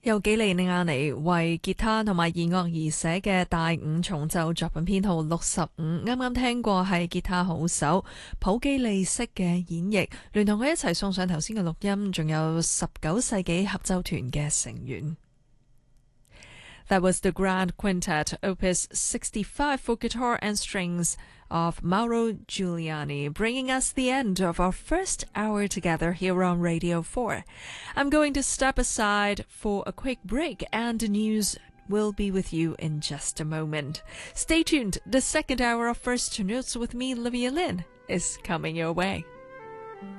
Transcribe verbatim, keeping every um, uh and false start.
由紀利尼亞尼為吉他同埋弦樂而寫嘅第五重奏作品編號六十五，啱啱聽過係吉他好手普基利式嘅演繹，聯同佢一齊送上頭先嘅錄音，仲有十九世紀合奏團嘅成員。That was the Grand Quintet, Opus sixty-five for guitar and strings of Mauro Giuliani, bringing us the end of our first hour together here on Radio four. I'm going to step aside for a quick break, and the news will be with you in just a moment. Stay tuned. The second hour of First Notes with me, Livia Lynn, is coming your way.